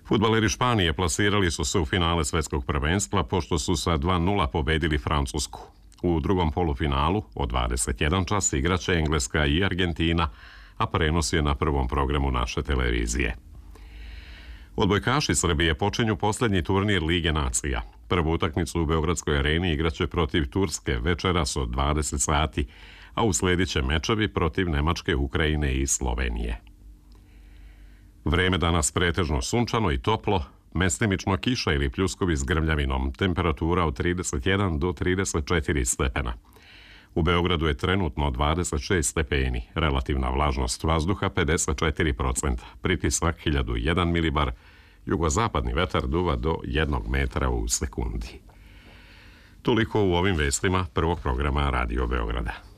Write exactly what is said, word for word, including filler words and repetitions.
Fudbaleri Španije plasirali su se u finale svetskog prvenstva pošto su sa dva nula pobedili Francusku. U drugom polufinalu od dvadeset jedan čas igraće Engleska i Argentina, a prenos je na prvom programu naše televizije. Odbojkaši Srbije počinju posljednji turnir Lige nacija. Prvu utakmicu u Beogradskoj areni igraće protiv Turske večeras od dvadeset sati, a usledit će mečevi protiv Nemačke, Ukrajine i Slovenije. Vreme danas pretežno sunčano i toplo, mestimično kiša ili pljuskovi s grmljavinom, temperatura od trideset jedan do trideset četiri stepena. U Beogradu je trenutno dvadeset šest stepeni, relativna vlažnost vazduha pedeset četiri procenta, pritisak hiljadu jedan milibar, jugozapadni vetar duva do jednog metra u sekundi. Toliko u ovim vestima prvog programa Radio Beograda.